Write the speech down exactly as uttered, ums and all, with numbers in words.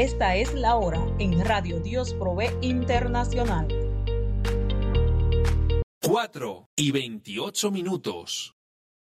Esta es la hora en Radio Dios Provee Internacional. cuatro y veintiocho minutos.